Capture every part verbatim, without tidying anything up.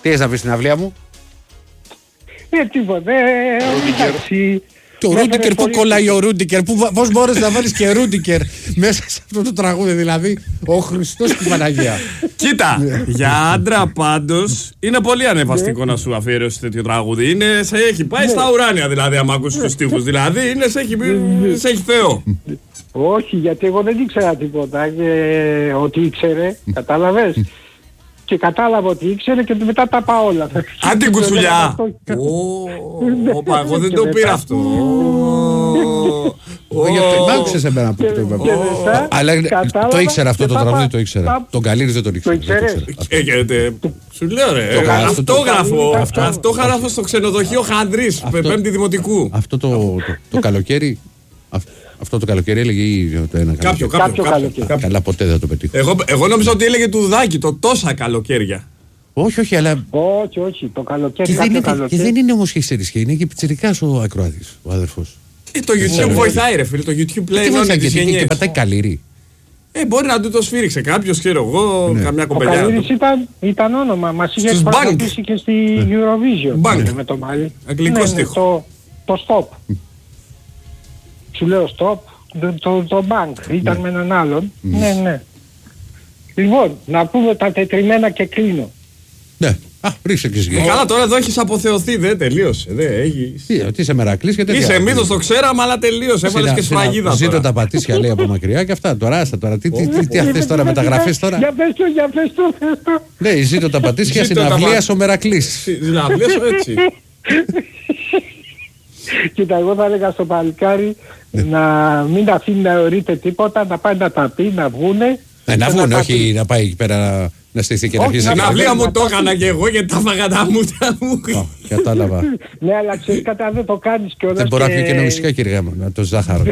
Τι έχεις να πεις στην αυλία μου? Ε, τίποτα. Εντάξει. Και ο Ρούντικερ, πού κολλάει ο Ρούντικερ, πώς μπόρεσες να βάλεις και Ρούντικερ μέσα σε αυτό το τραγούδι, δηλαδή, ο Χριστός και η Παναγία. Κοίτα, για άντρα πάντως είναι πολύ ανεβαστικό να σου αφιερώσει τέτοιο τραγούδι. Είναι, σε έχει πάει στα ουράνια δηλαδή, άμα ακούσεις τους στίχους. Δηλαδή, είναι, σε, έχει, σε έχει Θεό. Όχι, γιατί εγώ δεν ήξερα τίποτα και ότι ήξερε, κατάλαβες. Και κατάλαβα ότι ήξερε και μετά τα πάω όλα. Αν την κουτσουλιά! Ωπα, εγώ δεν το πήρα αυτό. Όχι, μ' άκουσες εμένα που το είπα. Αλλά το ήξερα αυτό το τραγούδι, το ήξερα. Τον Καλύρη δεν τον ήξερα. Σου λέω ρε, αυτό γράφω στο ξενοδοχείο Χανδρής, πέμπτη δημοτικού. Αυτό το καλοκαίρι... Αυτό το καλοκαίρι έλεγε ή το ένα κάποιο, κάποιο, κάποιο, κάποιο. Καλά, ποτέ δεν το πετύχω. Εγώ, εγώ νόμιζα ότι έλεγε του Δάκη το τόσα καλοκαίρια. Όχι, όχι, αλλά. Όχι, όχι, το καλοκαίρι. Και, δεν είναι, καλοκαίρι. και δεν είναι όμως χειστερισχύ, είναι και πιτσιρικάς ο ακροάτης, ο αδερφός. Ε, το YouTube βοηθάει, ρε φίλε. Το YouTube πλέον είναι τη γενιές. Και πατάει Καλύρη. Ε, μπορεί να του το σφύριξε κάποιος, ξέρω εγώ, ναι. Καμιά κομπελιά. Ο Καλύρης ήταν, ήταν όνομα, μας είχε εκπροσωπήσει και στη Eurovision. Bank. Με το Μάλι. Αγγλικό ναι, στίχο. Το, το stop. Σου λέω stop. Το, το, το bank ήταν mm. με έναν άλλον. Mm. Ναι, ναι. Λοιπόν, να πούμε τα τετριμένα και κλείνω. Ναι. Α, ρίξε και εσύ. Καλά, τώρα εδώ έχεις αποθεωθεί, δεν τελείωσε. Δεν έχεις. Τι, τι είσαι Μερακλής και τέτοια. Είσαι μύθος, το ξέραμε, αλλά τελείωσε. Έβαλες και σφραγίδα. Ζήτω τα πατήσια λέει από μακριά και αυτά. Τώρα άστα τώρα. Τι, τι, τι, τι αυτές τώρα μεταγραφές τώρα. Για πες το, για πες το. Ναι, ζήτω τα πατήσια συναυλίας ο Μερακλής. Συναυλίας έτσι. Κοίτα, εγώ θα έλεγα στο παλικάρι να μην αφήνει να ορείται τίποτα, να πάει να τα πει, να βγούνε. Ναι, να βγούνε, όχι να πάει εκεί πέρα να στηθεί και να αρχίσει. Στην αυλία μου το έκανα και εγώ γιατί τα φάγα τα μούτρα μου. Κατάλαβα. Ναι, αλλά ξέρεις κατά δεν το κάνεις κιόλας. Δεν μπορώ να πιω και ένα ουσικά, κύριε μου, να το ζάχαρο.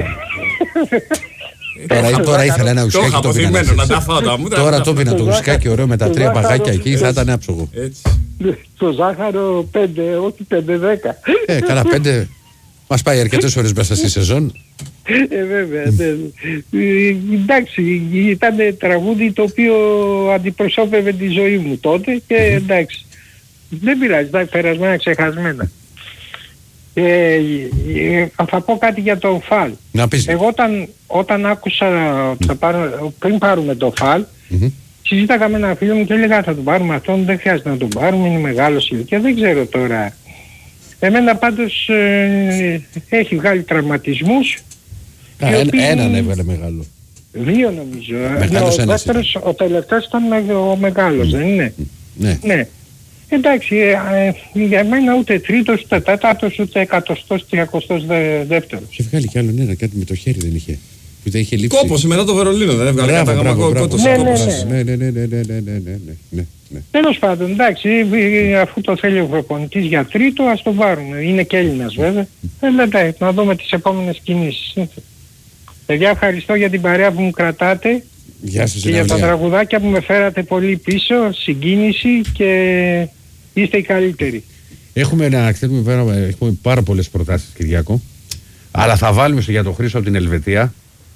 Τώρα ήθελα ένα ουσικάκι το πίνα. Τώρα το πίνα το ουσικάκι ωραίο με τα τρία παγάκια εκεί θα ήταν άψογο. Το ζάχαρο πέντε, όχι πέντε δέκα. Ε, καλά πέντε. Μας πάει αρκετές ώρες μέσα στη σεζόν. Ε, βέβαια, ναι. Εντάξει, ήταν τραγούδι το οποίο αντιπροσώπευε τη ζωή μου τότε και εντάξει. Δεν πειράζει, εντάξει, περασμένα, ξεχασμένα. Ε, θα πω κάτι για το φαλ. Να πεις. Εγώ όταν, όταν άκουσα θα πάρω, πριν πάρουμε το φαλ, mm-hmm. συζήταγα με έναν φίλο μου και έλεγα θα τον πάρουμε αυτόν, δεν χρειάζεται να τον πάρουμε, είναι μεγάλος ηλικία, δεν ξέρω τώρα. Εμένα πάντως ε, έχει βγάλει τραυματισμούς. Α, ένα, οποίοι... Έναν έβγαλε μεγάλο. Δύο νομίζω. Μεγάλος ο, ένας δεύτερος, ο τελευταίος ήταν με, ο μεγάλος, mm. δεν είναι. Ναι. ναι. Εντάξει, ε, ε, για μένα ούτε τρίτος, ούτε τέταρτος, ούτε εκατοστός, τριακοστός δε, δεύτερος. Είχε βγάλει κι άλλον ένα, κάτι με το χέρι δεν είχε. Που δεν είχε λείψει. Κόπος μετά το Βερολίνο, δεν έβγαλε κατά γαμακό κότος. Ναι, ναι, ναι, ναι, ναι, ναι, ναι, ναι, ναι, ναι. Τέλος πάντων, εντάξει, αφού το θέλει ο προπονητής για τρίτο, ας το πάρουμε. Είναι και Έλληνας βέβαια. Ε, εντάξει, να δούμε τις επόμενες κινήσεις. Παιδιά, ευχαριστώ για την παρέα που μου κρατάτε. Γεια σας, και για τα τραγουδάκια που με φέρατε πολύ πίσω, συγκίνηση και είστε οι καλύτεροι. Έχουμε να ξέρουμε, έχουμε πάρα πολλές προτάσεις, Κυριάκο. Αλλά θα βάλουμε για τον Χρήστο από την Ελβετία.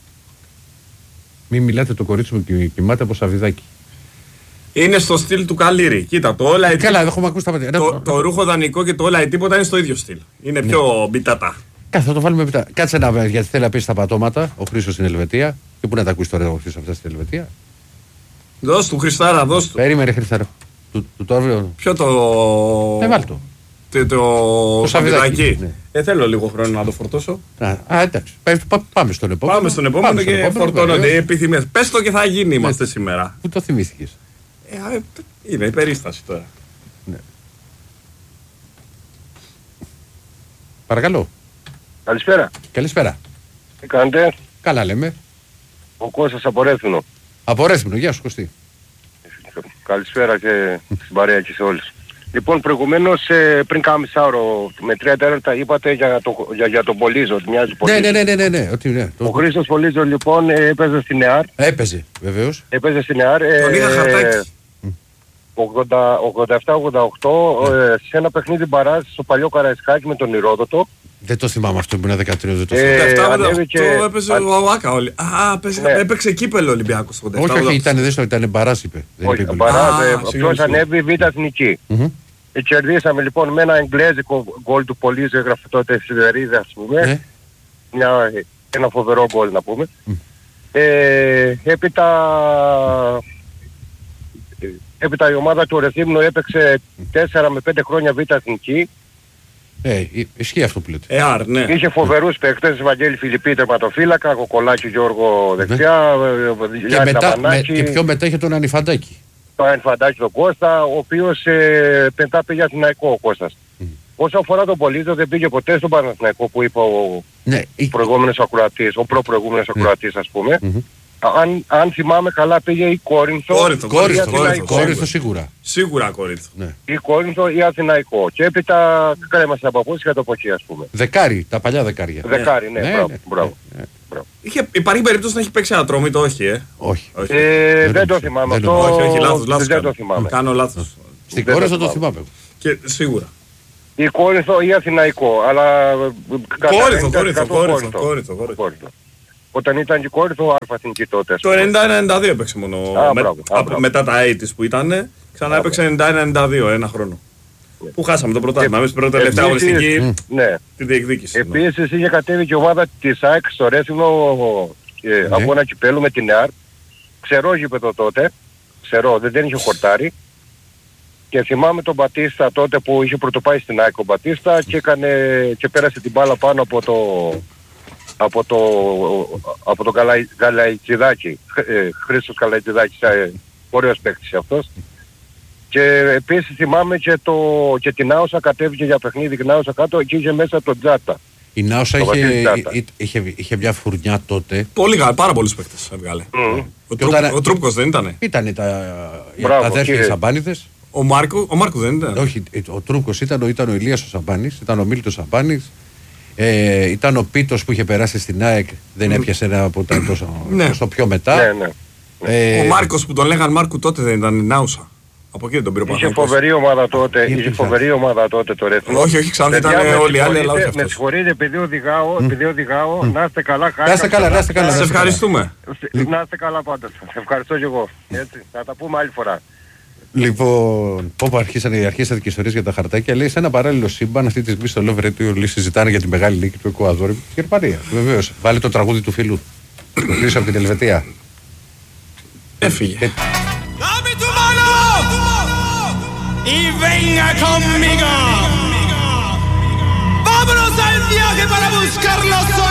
Μην μιλάτε, το κορίτσι μου κοιμάται από σαβιδάκι. Είναι στο στυλ του Καλύρη. Κοίτα, το όλα η Καλά, δεν έχουμε ακούσει τα πατέρα. Το, το ρούχο δανεικό και το όλα η τίποτα είναι στο ίδιο στυλ. Είναι ναι. πιο μπιτατά. Κάτσε, θα το βάλουμε μπιτατά. Κάτσε να γιατί θέλει να πει τα πατώματα ο Χρήστος στην Ελβετία. Και πού να τα ακούσει τώρα ο Χρήστος αυτά στην Ελβετία. Δώσ' του, Χριστάρα, δώσ' του. Περίμενε, Χριστάρα. Του, του το αύριο. Ποιο το. Ε, βάλτο. Το, το, το σαβιδάκι. Ναι. Ε, θέλω λίγο χρόνο να το φορτώσω. Α, α εντάξει. Πάμε στον επόμενο. Πάμε στον επόμενο πάμε και επόμενο, φορτώνονται οι επιθυμίες. Πες το και θα γίνει, είμαστε ναι. σήμερα. Πού το θυμήθηκες. Ε, είναι η περίσταση τώρα. Ναι. Παρακαλώ. Καλησπέρα. Καλησπέρα. Τι κάνετε. Καλά λέμε. Ο Κώστας από Ρέθυμνο. Από Ρέθυμνο, γεια σου Κωστή. Καλησπέρα και στην παρέα και σε όλους. Λοιπόν, προηγουμένως ε, πριν κάνα μισάωρο με τρία τέταρτα είπατε για, το, για, για τον Πολύζο, ότι μοιάζει Πολύζο. Ναι, ναι, ναι, ναι, ναι, ότι, ναι. Ο Χρήστος Πολύζο λοιπόν ε, έπαιζε στην ΕΑΡ. Έπαιζε, βεβαίως. Έπαιζε στην ΕΑΡ. Ε, τον είχα χαρτάκι. ογδόντα επτά ογδόντα οκτώ ναι. ε, σε ένα παιχνίδι μπαράζ στο παλιό Καραϊσκάκι με τον Ηρόδοτο. Δεν το θυμάμαι αυτό που είναι δεκατρία, δεν το θυμάμαι. ογδόντα επτά και... Το έπαιζε ο Αουάκα όλοι. Α, ναι. Έπαιξε κύπελο Ολυμπιακός. Όχι, όχι, ήταν, δεν ήταν μπαράζ είπε. Όχι, μπαράζ, ποιος ανέβη Β' Εθνική. Ε, κερδίσαμε λοιπόν με ένα εγγλέζικο γκολ του Πολύζου, έγραφε τότε στη Σιδερίδα, ας πούμε. Ναι. Μια, ένα φοβερό γκολ να πούμε. Mm. Ε, έπειτα, έπειτα η ομάδα του Ρεθύμνου έπαιξε τέσσερα με πέντε χρόνια β' εθνική. Ε, ισχύει αυτό που λέτε. Ε, άρ, ναι. Είχε φοβερούς παίκτες, Βαγγέλη Φιλιππή τερματοφύλακα, Κοκολάκη Γιώργο δεξιά, ναι. Και, μετά, με, και πιο μετά είχε τον Ανιφαντάκη. Τον Ανιφαντάκη τον Κώστα, ο οποίος ε, πεντά πήγε Αθηναϊκό ο Κώστας. Mm. Όσο αφορά τον Πολύζο δεν πήγε ποτέ στον Παναθηναϊκό που είπε ο ναι. προηγούμενος ακροατής, ο προ-προηγούμενος ναι. ακροατής ας πούμε. Mm-hmm. Αν, αν θυμάμαι καλά πήγε η Κόρινθο. Κόρινθο, Κόρινθο, Κόρινθο, Κόρινθο σίγουρα. Σίγουρα Κόρινθο. Ναι. Η Κόρινθο ή Αθηναϊκό. Και έπειτα κρέμασε από πόση για το εποχή ας πούμε. Δεκάρι, τα παλιά δεκάρια. Δεκάρι, ναι, ναι, μπράβο. ναι, μπράβο. ναι, ναι. Είχε, υπάρχει περίπτωση να έχει παίξει Ατρόμητο, όχι, ε. Όχι. όχι. Ε, δεν, δεν το θυμάμαι δεν αυτό. Όχι, όχι, λάθος, λάθος. Δεν το θυμάμαι. Κάνω λάθος. Στην Κόρινθο το θυμάμαι. Και σίγουρα. Η Κόρινθο ή Αθηναϊκό, αλλά... Κόρινθο, Κόρινθο, Κόρινθο, Κόρινθο, Κόρινθο. Όταν ήταν και η Κόρινθο, αλφα-εθνική τότε. Το ενενήντα ένα ενενήντα δύο έπαιξε μόνο. Α, με, μπράβο, α, μπράβο. Μετά τα ογδόντα που ήταν, ξανά έπαιξε ενενήντα ένα ενενήντα δύο, ένα χρόνο. Yeah. Που χάσαμε το πρωτάθλημα, εμείς την πρώτη τελευταία αγωνιστική ναι. την διεκδίκηση. Επίσης ναι. είχε κατέβει και η ομάδα της ΑΕΚ στο Ρέθυμνο ε, ναι. από ένα κυπέλο με την ΕΑΡ. Ξερό γήπεδο τότε, ξερό, δεν, δεν είχε χορτάρει. Και θυμάμαι τον Μπατίστα τότε που είχε πρωτοπάει στην ΑΕΚ ο Μπατίστα και, έκανε, και πέρασε την μπάλα πάνω από το, από το, από το Καλαϊτζιδάκι, ε, Χρήστος Καλαϊτζιδάκης, ε, ωραίος παίκτης αυτός. Και επίσης θυμάμαι και, το, και την Άουσα κατέβηκε για παιχνίδι την Άουσα κάτω και είχε μέσα τον Τζάτα. Η Νάουσα είχε, είχε, είχε μια φουρνιά τότε. Πολύ καλά, πάρα πολλούς παίκτες έβγαλε. Mm. Ο, Τρούπ, όταν, ο Τρούπκος δεν ήτανε. Ήτανε τα, τα αδέρφια Σαμπάνιδες. Ο Μάρκο, ο Μάρκο δεν ήταν. Όχι, ο Τρούπκος ήταν, ήταν ο Ηλίας ο Σαμπάνης, ήταν ο Μίλτος Σαμπάνης. Ε, ήταν ο Πίτος που είχε περάσει στην ΑΕΚ, δεν έπιασε ένα από τα τόσο, ναι. τόσο πιο μετά. Ναι, ναι. Ε, ο Μάρκος που τον λέγαν Μάρκου τότε δεν ήταν η Νάουσα. Από εκεί δεν τον πήρε Είχε φοβερή ομάδα τότε, είχε φοβερή ομάδα τότε το Ρέθυμνο. Όχι, όχι, ξανά ήταν όλοι οι άλλοι, αλλά όχι αυτός. Με συγχωρείτε, επειδή οδηγάω, επειδή οδηγάω, να είστε καλά, να είστε καλά, να είστε καλά. Σε ευχαριστούμε. Να είστε καλά πάντως. Ευχαριστώ και εγώ. Έτσι, θα τα πούμε άλλη φορά. Λοιπόν, όπου αρχίσανε, αρχίσατε και ιστορίες για τα χαρτάκια, λέει σε ένα παράλληλο σύμπαν αυτή τη στιγμή στο Love Radio συζητάνε για τη μεγάλη νίκη του Εκουαδόρ στην Γερμανία. Βεβαίως, βάλει το τραγούδι του φίλου. Πίσω από την Ελβετία. Έφυγε. Ε, Y venga conmigo. Vámonos al viaje para buscar los